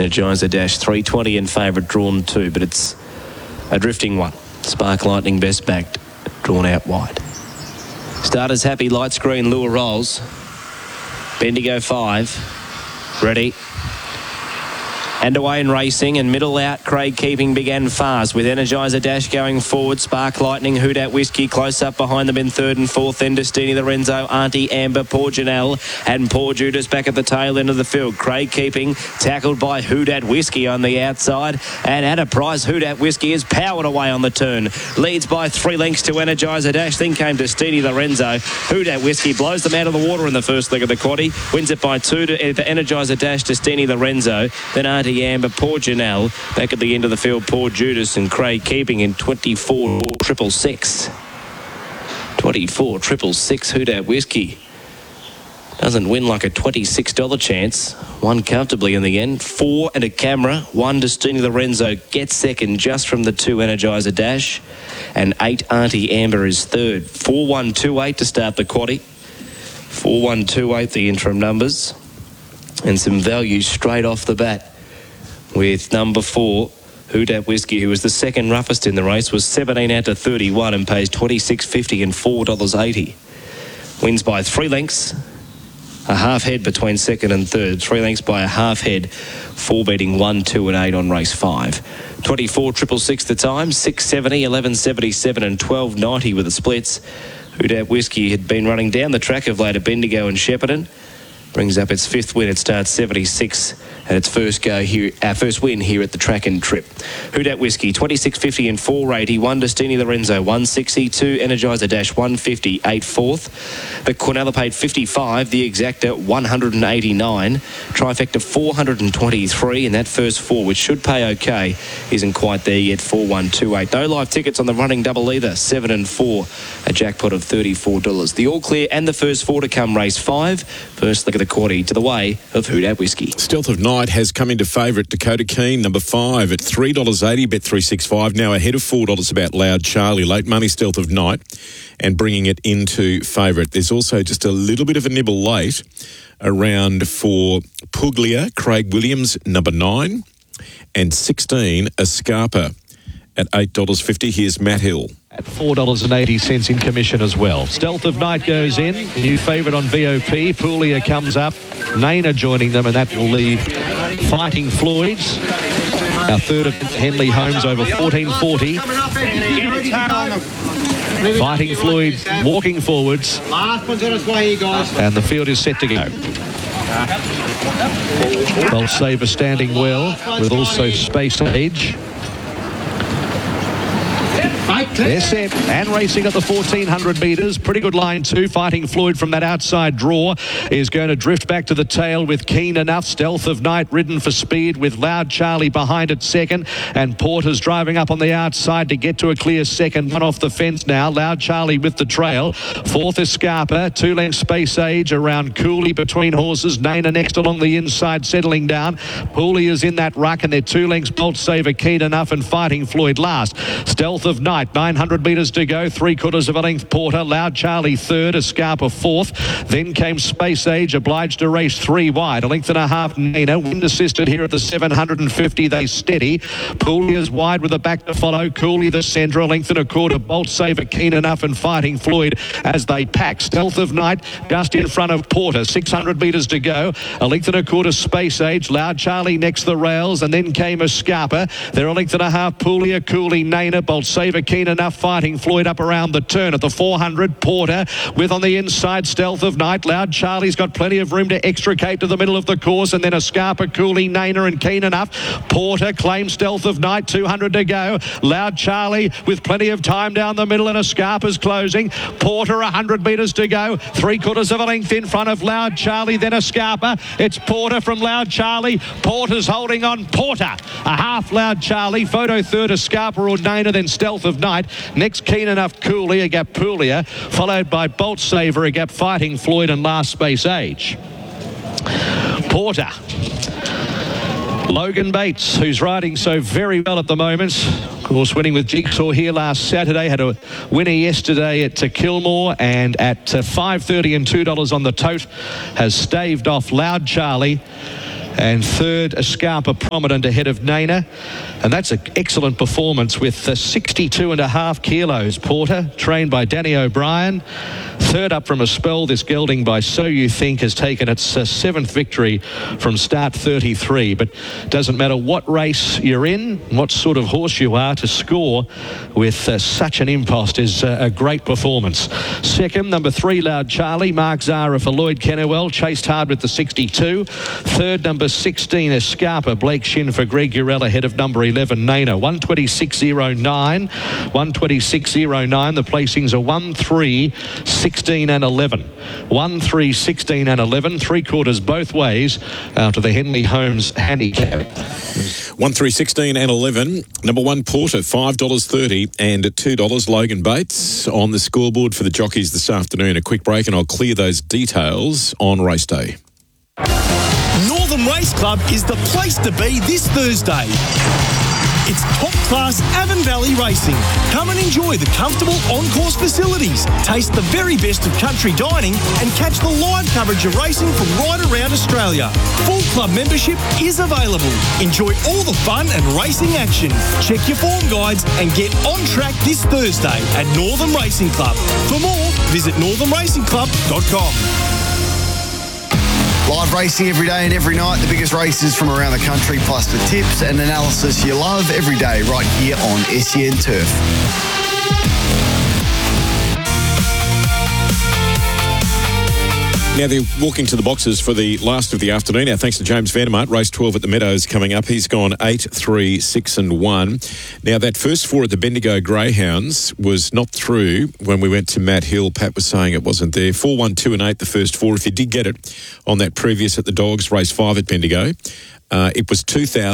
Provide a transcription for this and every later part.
Energizer Dash 320 in favourite, drawn 2, but it's a drifting one. Spark Lightning best backed, drawn out wide. Starters happy, lights green, lure rolls. Bendigo 5, ready. And away in racing, and middle out, Craig Keeping began fast with Energizer Dash going forward. Spark Lightning, Who Dat Whiskey close up behind them in third and fourth. Then Destiny Lorenzo, Auntie Amber, Poor Janelle and Poor Judas back at the tail end of the field. Craig Keeping tackled by Who Dat Whiskey on the outside, and at a price, Who Dat Whiskey is powered away on the turn. Leads by 3 lengths to Energizer Dash. Then came Destiny Lorenzo. Who Dat Whiskey blows them out of the water in the first leg of the quaddie. Wins it by 2 to Energizer Dash, Destiny Lorenzo. Then Auntie Amber, Poor Janelle. Back at the end of the field, Poor Judas and Craig Keeping in 24-666. 24-666, Who Dat Whiskey. Doesn't win like a $26 chance. Won comfortably in the end. 4 and a camera. 1 Destiny Lorenzo gets second just from the 2 Energizer Dash. And 8 Auntie Amber is third. 4-1-2-8 to start the quaddie. 4-1-2-8 the interim numbers. And some value straight off the bat with number 4, Who Dat Whiskey, who was the second roughest in the race, was 17 out to 31 and pays $26.50 and $4.80. Wins by 3 lengths, a half head between second and third. 3 lengths by a half head, 4 beating 1, 2 and 8 on race 5. 24-666 the time, 670, 1177 and 1290 with the splits. Who Dat Whiskey had been running down the track of late at Bendigo and Shepparton. Brings up its 5th win. It starts 76 at its first win here at the Track and Trip. Who Dat Whiskey, $26.50 and $4.80. 1 Destiny Lorenzo, $1.60. 2 Energizer Dash, $1.50, 8 fourth. The Cornella paid $55. The Exacta, $189. Trifecta, $423. And that first 4, which should pay okay, isn't quite there yet. 4-1-2-8. No live tickets on the running double either. 7 and 4. A jackpot of $34. The All Clear and the first 4 to come race 5. First look at the quaddie to the way of Who Dat Whiskey. Stealth of Night has come into favourite. Dakota Keen, number 5 at $3.80. Bet 365 now ahead of $4 about Loud Charlie. Late money Stealth of Night and bringing it into favourite. There's also just a little bit of a nibble late around for Puglia, Craig Williams, number 9 and 16 Escarpa at $8.50. Here's Matt Hill. At $4.80 in commission as well. Stealth of Night goes in. New favourite on VOP. Puglia comes up. Nana joining them, and that will leave Fighting Floyd's. Our third of Henley Holmes over 14.40. Fighting Floyd walking forwards. And the field is set to go. Bolt Saver standing well, with also Space Age. They're set and racing at the 1,400 metres. Pretty good line too. Fighting Floyd from that outside draw is going to drift back to the tail with Keen Enough. Stealth of Night ridden for speed with Loud Charlie behind it second. And Porter's driving up on the outside to get to a clear second. One off the fence now. Loud Charlie with the trail. 4th Escarpa. 2 lengths Space Age around Cooley between horses. Nana next along the inside settling down. Pooley is in that ruck and they're 2 lengths Bolt Saver, Keen Enough and Fighting Floyd last. Stealth of Night. 900 metres to go. 3/4 of a length Porter. Loud Charlie third. Escarpa 4th. Then came Space Age, obliged to race 3 wide. A length and a half Nana. Wind assisted here at the 750. They steady. Pooley is wide with a back to follow. Cooley the centre. A length and a quarter. Bolt Saver, Keen Enough and Fighting Floyd as they pack. Stealth of Night just in front of Porter. 600 metres to go. A length and a quarter Space Age. Loud Charlie next the rails. And then came Escarpa. They're a length and a half. Pooley, Cooley, Nana. Bolt Saver, Keen Enough, Fighting Floyd up around the turn at the 400. Porter with on the inside Stealth of Night. Loud Charlie's got plenty of room to extricate to the middle of the course, and then Escarpa, Cooley, Nana and Keen Enough. Porter claims Stealth of Night. 200 to go. Loud Charlie with plenty of time down the middle, and Escarpa's closing. Porter 100 metres to go. 3/4 of a length in front of Loud Charlie, then Escarpa. It's Porter from Loud Charlie. Porter's holding on. Porter a half Loud Charlie. Photo third Escarpa or Nana, then Stealth of Night. Next Keen Enough Cooley, a gap Puglia, followed by Bolt Saver, a gap Fighting Floyd, and last Space Age. Porter. Logan Bates, who's riding so very well at the moment. Of course, winning with Jigsaw here last Saturday. Had a winner yesterday at Kilmore, and at $5.30 and $2 on the tote has staved off Loud Charlie. And third, Escarpa Prominent ahead of Nana. And that's an excellent performance with 62.5 kilos. Porter, trained by Danny O'Brien. Third up from a spell, this gelding by So You Think has taken its seventh victory from start 33. But doesn't matter what race you're in, what sort of horse you are, to score with such an impost is a great performance. Second, number 3, Loud Charlie, Mark Zara for Lloyd Kennewell, chased hard with the 62. Third, number 16, Escarpa, Blake Shin for Greg Urell ahead of number 11, Nana. 126.09. 126.09. The placings are 1, 3, 16 and 11. 1, 3, 16 and 11. 3/4 both ways after the Henley Holmes handicap. 1, 3, 16 and 11. Number 1, Porter, $5.30 and $2, Logan Bates on the scoreboard for the jockeys this afternoon. A quick break and I'll clear those details on race day. Northern Race Club is the place to be this Thursday. It's top-class Avon Valley racing. Come and enjoy the comfortable on-course facilities, taste the very best of country dining and catch the live coverage of racing from right around Australia. Full club membership is available. Enjoy all the fun and racing action. Check your form guides and get on track this Thursday at Northern Racing Club. For more, visit northernracingclub.com. Live racing every day and every night. The biggest races from around the country, plus the tips and analysis you love every day right here on SEN Turf. Now they're walking to the boxes for the last of the afternoon. Now, thanks to James Vandermart, race 12 at the Meadows coming up. He's gone 8, 3, 6 and 1. Now, that first 4 at the Bendigo Greyhounds was not through when we went to Matt Hill. Pat was saying it wasn't there. 4, 1, 2 and 8, the first 4. If you did get it on that previous at the Dogs, race 5 at Bendigo, it was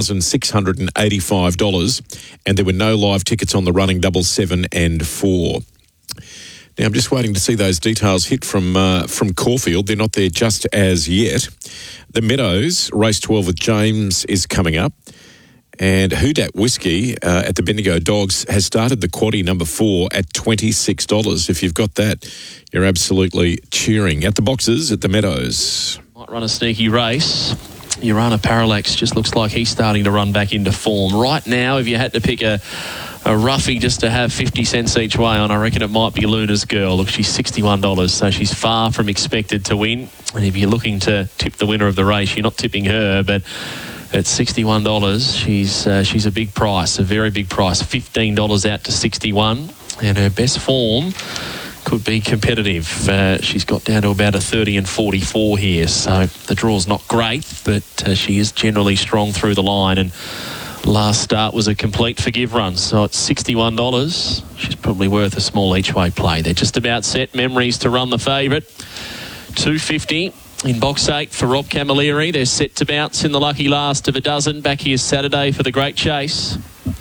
$2,685 and there were no live tickets on the running double 7 and 4. Now, I'm just waiting to see those details hit from Caulfield. They're not there just as yet. The Meadows, race 12 with James, is coming up. And Hoodat Whiskey at the Bendigo Dogs has started the quaddie number 4 at $26. If you've got that, you're absolutely cheering. At the boxes at the Meadows. Might run a sneaky race. Urana Parallax just looks like he's starting to run back into form. Right now, if you had to pick a roughie just to have 50 cents each way on, I reckon it might be Luna's Girl. Look, she's $61, so she's far from expected to win. And if you're looking to tip the winner of the race, you're not tipping her, but at $61, she's a big price, a very big price. $15 out to 61, and her best form could be competitive. She's got down to about a 30 and 44 here, so the draw's not great, but she is generally strong through the line, and last start was a complete forgive run, so at $61, she's probably worth a small each-way play. They're just about set. Memories to run the favourite. $2.50 in box 8 for Rob Camilleri. They're set to bounce in the lucky last of a dozen. Back here Saturday for the Great Chase.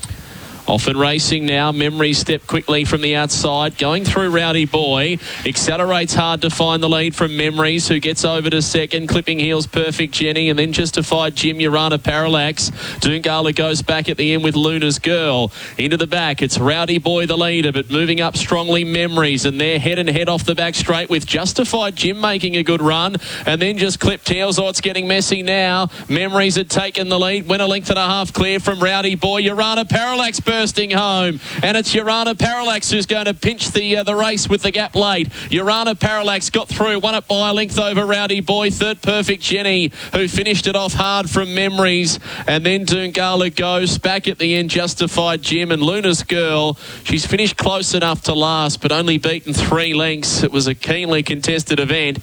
Off and racing now. Memories step quickly from the outside. Going through Rowdy Boy. Accelerates hard to find the lead from Memories, who gets over to second. Clipping heels Perfect Jenny, and then Justified Jim, Urana Parallax. Doongala goes back at the end with Luna's Girl. Into the back, it's Rowdy Boy the leader, but moving up strongly Memories, and they're head and head off the back straight with Justified Jim making a good run, and then just Clipped Heels. Oh, it's getting messy now. Memories had taken the lead. Went a length and a half clear from Rowdy Boy. Urana Parallax bursting home, and it's Urana Parallax who's going to pinch the race with the gap late. Urana Parallax got through, won it by a length over Rowdy Boy. Third, Perfect Jenny, who finished it off hard from Memories, and then Doongala goes back at the end. Justified Jim, and Luna's Girl, she's finished close enough to last, but only beaten 3 lengths. It was a keenly contested event.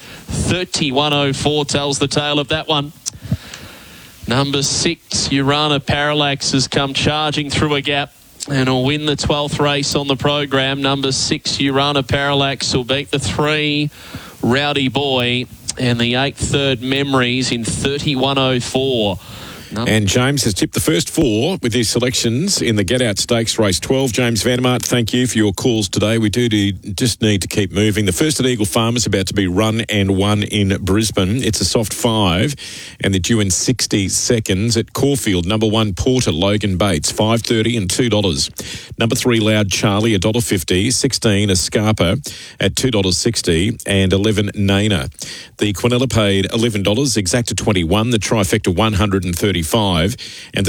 31.04 tells the tale of that one. Number 6, Urana Parallax, has come charging through a gap and will win the 12th race on the program. Number 6, Urana Parallax, will beat the 3, Rowdy Boy, and the 8th, Third Memories, in 31.04. No. And James has tipped the first 4 with his selections in the Get Out Stakes Race 12. James Vandermart, thank you for your calls today. We just need to keep moving. The first at Eagle Farm is about to be run and won in Brisbane. It's a soft 5, and they're due in 60 seconds. At Caulfield, number 1 Porter Logan Bates, $5.30 and $2. Number 3 Loud Charlie, $1.50. 16 Escarpa at $2.60 and 11 Nana. The Quinella paid $11, Exacta 21, the Trifecta 135, and the